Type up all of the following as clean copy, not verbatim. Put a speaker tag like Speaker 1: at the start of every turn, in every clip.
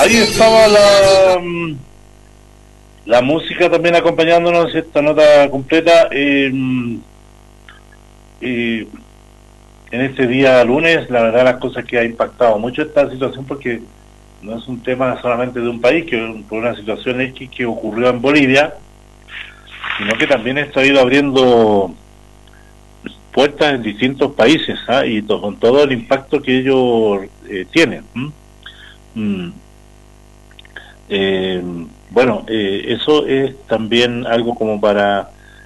Speaker 1: Ahí estaba la música también acompañándonos, esta nota completa. En este día lunes, la verdad, las cosas que ha impactado mucho esta situación, porque no es un tema solamente de un país, que por una situación X que ocurrió en Bolivia, sino que también esto ha ido abriendo puertas en distintos países, y con todo el impacto que ellos tienen. Bueno, eso es también algo como para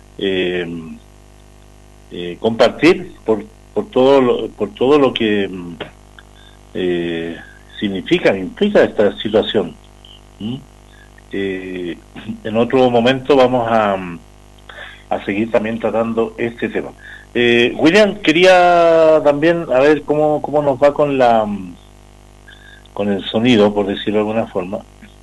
Speaker 1: compartir por todo lo que implica esta situación. En otro momento vamos a seguir también tratando este tema. William, quería también a ver cómo nos va con el sonido, por decirlo de alguna forma,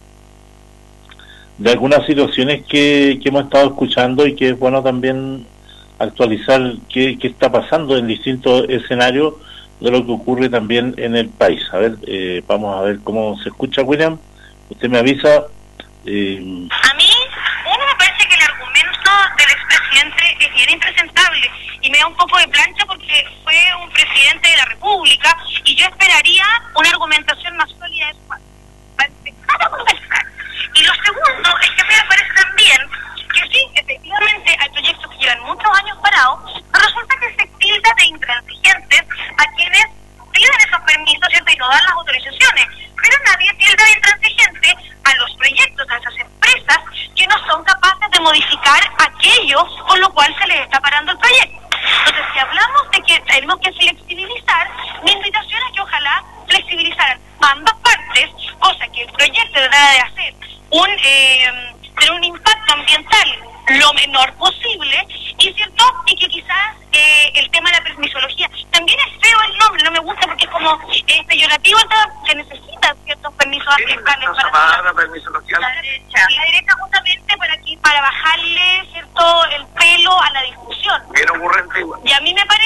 Speaker 1: de algunas situaciones que hemos estado escuchando, y que es bueno también actualizar qué está pasando en distintos escenarios de lo que ocurre también en el país. A ver, vamos a ver cómo se escucha, William. Usted me avisa.
Speaker 2: A mí, me parece que el argumento del expresidente es bien impresentable y me da un poco de plancha, porque fue un presidente de la República y yo esperaría una argumentación más sólida de su parte para empezar a conversar. Y lo segundo es que me parece también que sí, efectivamente hay proyectos que llevan muchos años parados, pero resulta que se tilda de intransigentes a quienes piden esos permisos, ¿cierto?, y no dan las autorizaciones, pero nadie tilda de intransigente a los proyectos, a esas empresas que no son capaces de modificar aquello con lo cual se les está parando el proyecto. Entonces, si hablamos de que tenemos que flexibilizar, mi invitación es que ojalá flexibilizaran ambas partes, cosa que el proyecto deberá de hacer tener un impacto ambiental lo menor posible, y cierto, y que quizás el tema de la permisología, también es feo el nombre, no me gusta porque es como peyorativo, se necesitan ciertos permisos ambientales para la permisología. La derecha justamente para bajarle cierto el pelo a la discusión. Bien ocurrente igual. Y a mí me parece